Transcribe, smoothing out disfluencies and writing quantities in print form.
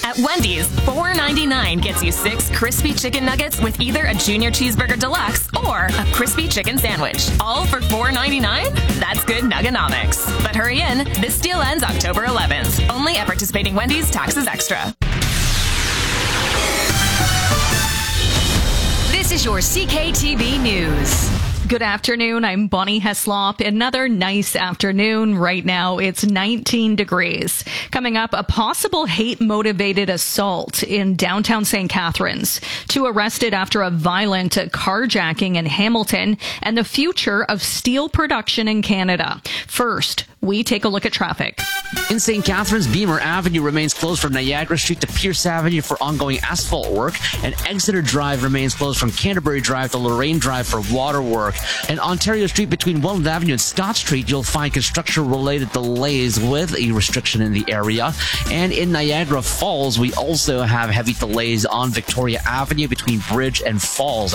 At Wendy's, $4.99 gets you 6 crispy chicken nuggets with either a Junior Cheeseburger Deluxe or a crispy chicken sandwich. All for $4.99? That's good nugganomics. But hurry in. This deal ends October 11th. Only at participating Wendy's. Taxes extra. This is your CKTV News. Good afternoon. I'm Bonnie Heslop. Another nice afternoon. Right now, it's 19 degrees. Coming up, a possible hate-motivated assault in downtown St. Catharines. 2 arrested after a violent carjacking in Hamilton, and the future of steel production in Canada. First, we take a look at traffic. In St. Catharines, Beamer Avenue remains closed from Niagara Street to Pierce Avenue for ongoing asphalt work, and Exeter Drive remains closed from Canterbury Drive to Lorraine Drive for water work. And Ontario Street between Welland Avenue and Scott Street, you'll find construction-related delays with a restriction in the area. And in Niagara Falls, we also have heavy delays on Victoria Avenue between Bridge and Falls.